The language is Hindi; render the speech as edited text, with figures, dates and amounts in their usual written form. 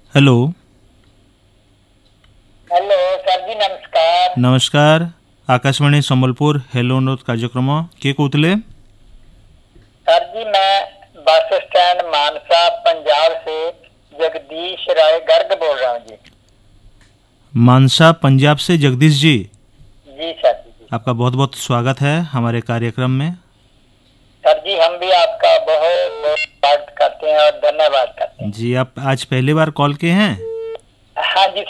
हेलो। हेलो सर जी, नमस्कार। नमस्कार। आकाशवाणी सम्बलपुर हेलो अनुरोध कार्यक्रम किए कौतले? सर जी, मैं बस स्टैंड मानसा पंजाब से जगदीश राय गर्ग बोल रहा हूँ जी। मानसा पंजाब से जगदीश जी, जी सर जी। आपका बहुत बहुत स्वागत है हमारे कार्यक्रम में। सर जी, हम भी आपका बहुत बहुत स्वागत करते हैं और धन्यवाद करते हैं। जी, आप आज पहली बार कॉल किए हैं? हाँ जी